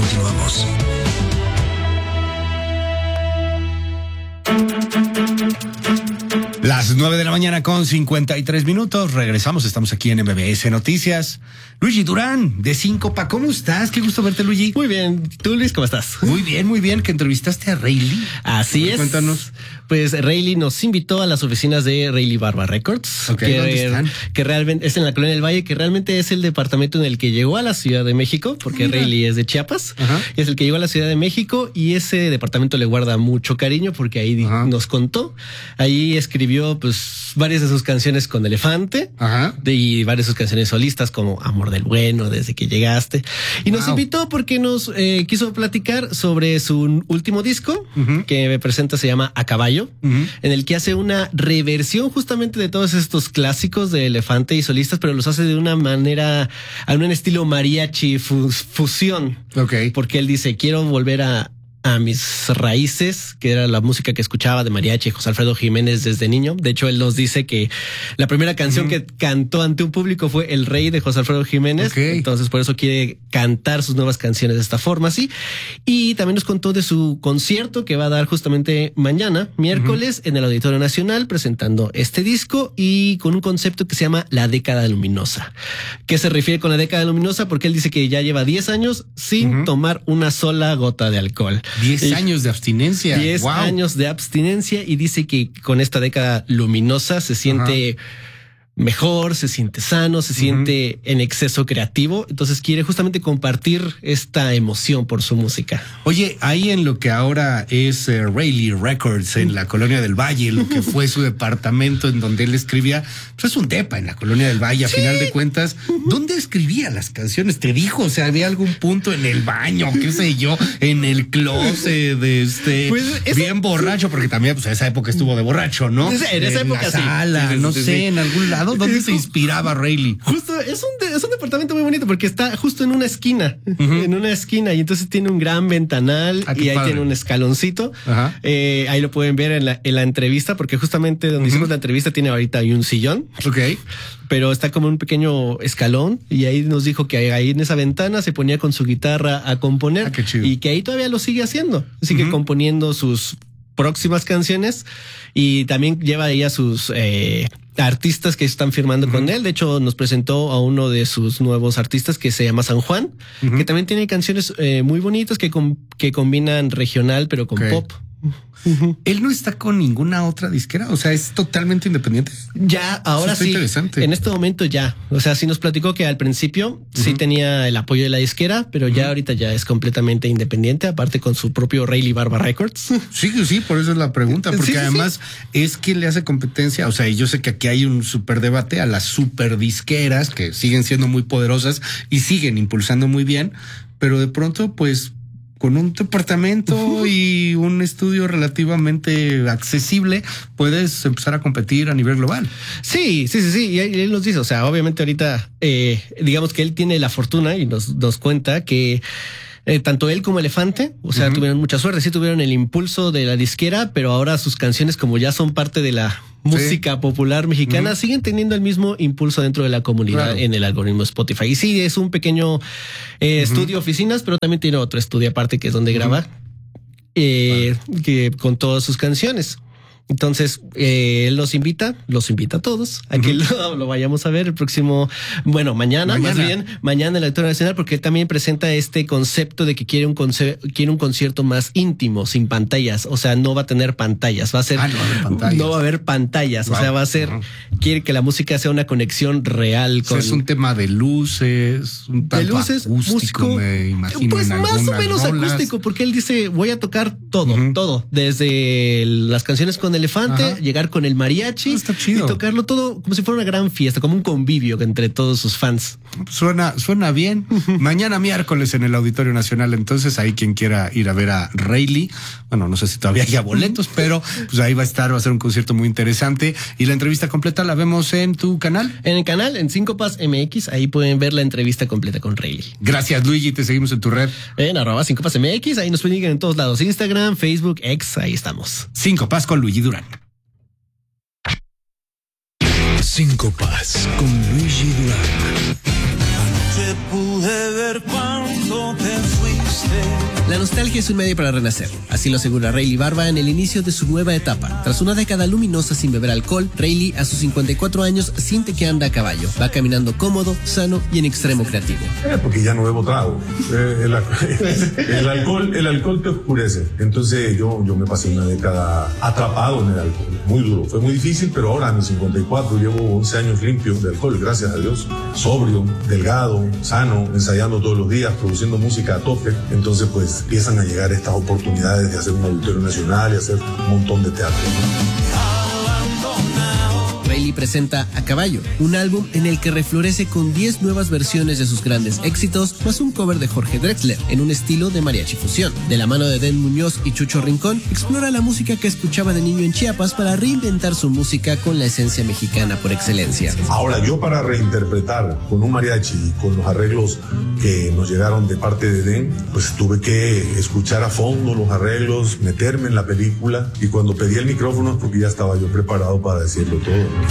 continuamos. Las 9 de la mañana con 53 minutos. Regresamos, estamos aquí en MBS Noticias. Luigi Durán, de Síncopa, ¿cómo estás? Qué gusto verte, Luigi. Muy bien. ¿Tú, Luis, cómo estás? Muy bien, que entrevistaste a Rayleigh. Así es. Cuéntanos. Pues Rayleigh nos invitó a las oficinas de Rayleigh Barba Records. Okay, ¿dónde están? Que realmente es en la Colonia del Valle, que realmente es el departamento en el que llegó a la Ciudad de México, porque Rayleigh es de Chiapas. Ajá. Es el que llegó a la Ciudad de México y ese departamento le guarda mucho cariño porque ahí nos contó. Ahí escribió pues varias de sus canciones con Elefante. Ajá. Y varias de sus canciones solistas como Amor del Bueno, Desde que llegaste. Y nos invitó porque nos quiso platicar sobre su último disco que me presenta, se llama A Caballo, en el que hace una reversión justamente de todos estos clásicos de Elefante y solistas, pero los hace de una manera, en un estilo mariachi fusión. Okay. Porque él dice, quiero volver a mis raíces, que era la música que escuchaba de mariachi y José Alfredo Jiménez desde niño. De hecho, él nos dice que la primera canción que cantó ante un público fue El Rey de José Alfredo Jiménez. Okay. Entonces, por eso quiere cantar sus nuevas canciones de esta forma, así. Y también nos contó de su concierto que va a dar justamente mañana, miércoles, en el Auditorio Nacional, presentando este disco y con un concepto que se llama La Década Luminosa. ¿Qué se refiere con la década luminosa? Porque él dice que ya lleva 10 años sin tomar una sola gota de alcohol. 10 años de abstinencia. 10 años de abstinencia y dice que con esta década luminosa se siente mejor, se siente sano, se siente en exceso creativo. Entonces quiere justamente compartir esta emoción por su música. Oye, ahí en lo que ahora es Rayleigh Records en la Colonia del Valle, lo que fue su departamento en donde él escribía, pues es un depa en la Colonia del Valle, a final de cuentas. ¿Dónde escribía las canciones? ¿Te dijo? O sea, ¿había algún punto en el baño, qué sé yo, en el closet de pues bien borracho? Porque también pues a esa época estuvo de borracho, ¿no? En esa época la sala, no sé, en algún lado. ¿Dónde se inspiraba Rayleigh? Justo, es un departamento muy bonito porque está justo en una esquina, y entonces tiene un gran ventanal y ahí tiene un escaloncito. Ahí lo pueden ver en la entrevista porque justamente donde hicimos la entrevista tiene ahorita hay un sillón. Okay. Pero está como un pequeño escalón y ahí nos dijo que ahí en esa ventana se ponía con su guitarra a componer y que ahí todavía lo sigue haciendo. Sigue componiendo sus próximas canciones y también lleva ahí a sus artistas que están firmando con él. De hecho, nos presentó a uno de sus nuevos artistas que se llama San Juan, que también tiene canciones muy bonitas que combinan regional pero con pop. Él no está con ninguna otra disquera, o sea, es totalmente independiente. Ya, ahora sí. Interesante. En este momento ya. O sea, sí nos platicó que al principio sí tenía el apoyo de la disquera, pero ya ahorita ya es completamente independiente, aparte con su propio Rayleigh Barba Records. Sí, por eso es la pregunta, porque además es quien le hace competencia. O sea, y yo sé que aquí hay un súper debate a las super disqueras que siguen siendo muy poderosas y siguen impulsando muy bien, pero de pronto, pues, con un departamento y un estudio relativamente accesible, puedes empezar a competir a nivel global. Sí. Y él nos dice, o sea, obviamente ahorita, digamos que él tiene la fortuna y nos cuenta que tanto él como Elefante, o sea, tuvieron mucha suerte, sí tuvieron el impulso de la disquera, pero ahora sus canciones, como ya son parte de la música popular mexicana, siguen teniendo el mismo impulso dentro de la comunidad en el algoritmo Spotify. Y sí, es un pequeño estudio oficinas, pero también tiene otro estudio aparte que es donde graba que con todas sus canciones. Entonces, él los invita a todos a que lo vayamos a ver el próximo, mañana en el Auditorio Nacional, porque él también presenta este concepto de que quiere un concierto más íntimo, sin pantallas. O sea, no va a tener pantallas, va a ser, no va a haber pantallas. O sea, va a ser, quiere que la música sea una conexión real con. Es un tema de luces, un tanto acústico, músico, me imagino. Pues más o menos rolas. Acústico, porque él dice, voy a tocar todo, desde las canciones con Elefante, llegar con el mariachi y tocarlo todo como si fuera una gran fiesta, como un convivio entre todos sus fans. Suena bien. Mañana miércoles en el Auditorio Nacional, entonces ahí quien quiera ir a ver a Rayleigh, bueno, no sé si todavía haya boletos, pero pues ahí va a ser un concierto muy interesante y la entrevista completa la vemos en tu canal. En el canal, en Síncopas MX, ahí pueden ver la entrevista completa con Rayleigh. Gracias, Luigi, te seguimos en tu red. En @Síncopas MX, ahí nos pueden llegar en todos lados, Instagram, Facebook, X, ahí estamos. Síncopas con Luigi Durán. Síncopas con Luigi Durán. Te pude ver cuando te fuiste La nostalgia es un medio para renacer, así lo asegura Rayleigh Barba en el inicio de su nueva etapa. Tras una década luminosa sin beber alcohol, Rayleigh a sus 54 años siente que anda a caballo. Va caminando cómodo, sano y en extremo creativo. Porque ya no bebo trago. El alcohol te oscurece. Entonces yo me pasé una década atrapado en el alcohol. Muy duro. Fue muy difícil, pero ahora a mis 54 llevo 11 años limpio de alcohol, gracias a Dios. Sobrio, delgado, sano, ensayando todos los días, produciendo música a tope. Entonces pues empiezan a llegar estas oportunidades de hacer un auditorio nacional y hacer un montón de teatro, ¿no? Rayleigh presenta A Caballo, un álbum en el que reflorece con 10 nuevas versiones de sus grandes éxitos, más un cover de Jorge Drexler, en un estilo de mariachi fusión. De la mano de Den Muñoz y Chucho Rincón, explora la música que escuchaba de niño en Chiapas para reinventar su música con la esencia mexicana por excelencia. Ahora, yo para reinterpretar con un mariachi y con los arreglos que nos llegaron de parte de Den, pues tuve que escuchar a fondo los arreglos, meterme en la película, y cuando pedí el micrófono es porque ya estaba yo preparado para decirlo todo.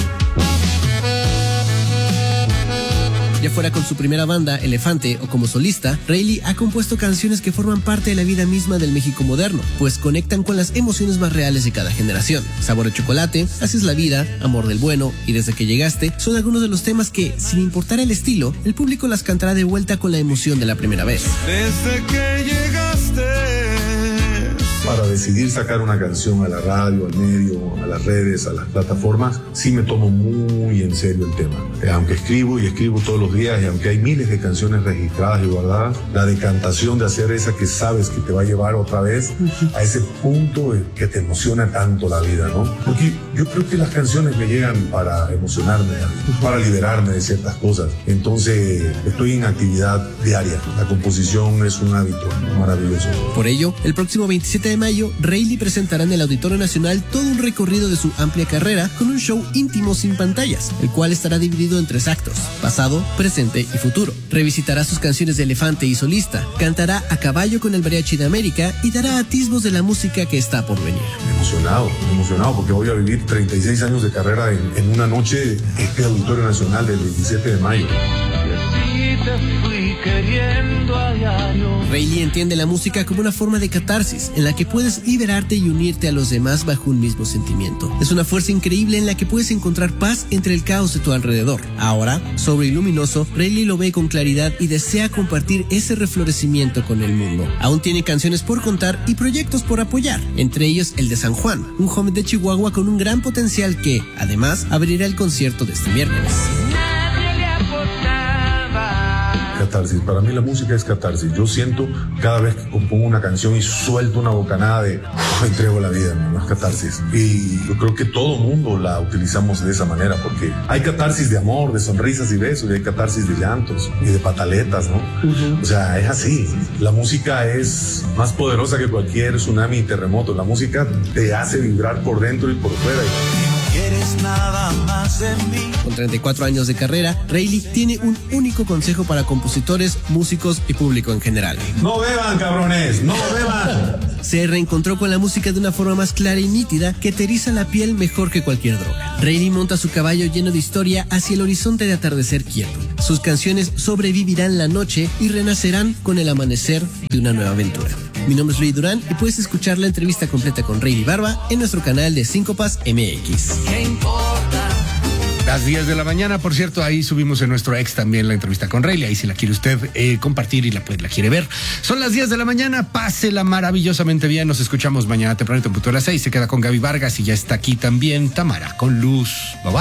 Ya fuera con su primera banda, Elefante, o como solista, Rayleigh ha compuesto canciones que forman parte de la vida misma del México moderno, pues conectan con las emociones más reales de cada generación. Sabor de chocolate, Así es la vida, Amor del bueno y Desde que llegaste son algunos de los temas que, sin importar el estilo, el público las cantará de vuelta con la emoción de la primera vez. Desde que llegaste. Para decidir sacar una canción a la radio, al medio, a las redes, a las plataformas, sí me tomo muy en serio el tema. Aunque escribo todos los días, y aunque hay miles de canciones registradas y guardadas, la decantación de hacer esa que sabes que te va a llevar otra vez a ese punto que te emociona tanto la vida, ¿no? Porque yo creo que las canciones me llegan para emocionarme, para liberarme de ciertas cosas. Entonces estoy en actividad diaria. La composición es un hábito maravilloso. Por ello, el próximo 27 de mayo, Rayleigh presentará en el Auditorio Nacional todo un recorrido de su amplia carrera con un show íntimo sin pantallas, el cual estará dividido en 3 actos: pasado, presente y futuro. Revisitará sus canciones de Elefante y solista, cantará A Caballo con el Mariachi de América y dará atisbos de la música que está por venir. Emocionado porque voy a vivir 36 años de carrera en una noche en el Auditorio Nacional del 27 de mayo. Rayleigh entiende la música como una forma de catarsis, en la que puedes liberarte y unirte a los demás bajo un mismo sentimiento. Es una fuerza increíble en la que puedes encontrar paz entre el caos de tu alrededor. Ahora, sobrio y luminoso, Rayleigh lo ve con claridad y desea compartir ese reflorecimiento con el mundo. Aún tiene canciones por contar y proyectos por apoyar, entre ellos el de San Juan, un joven de Chihuahua con un gran potencial que, además, abrirá el concierto de este miércoles. Catarsis. Para mí la música es catarsis. Yo siento cada vez que compongo una canción y suelto una bocanada de entrego la vida, ¿no? Es catarsis. Y yo creo que todo mundo la utilizamos de esa manera, porque hay catarsis de amor, de sonrisas y besos, y hay catarsis de llantos y de pataletas, ¿no? O sea, es así. La música es más poderosa que cualquier tsunami y terremoto. La música te hace vibrar por dentro y por fuera. Quieres nada más de mí. Con 34 años de carrera, Rayleigh tiene un único consejo para compositores, músicos y público en general. ¡No beban, cabrones! ¡No beban! Se reencontró con la música de una forma más clara y nítida que te eriza la piel mejor que cualquier droga. Rayleigh monta su caballo lleno de historia hacia el horizonte de atardecer quieto. Sus canciones sobrevivirán la noche y renacerán con el amanecer de una nueva aventura. Mi nombre es Luis Durán y puedes escuchar la entrevista completa con Rayleigh Barba en nuestro canal de Síncopas MX. ¿Qué importa? Las 10 de la mañana, por cierto, ahí subimos en nuestro ex también la entrevista con Rayleigh, ahí si la quiere usted compartir y la quiere ver. Son las 10 de la mañana, pásela maravillosamente bien, nos escuchamos mañana tempranito en punto de las 6, se queda con Gaby Vargas y ya está aquí también Tamara con Luz. Bye bye.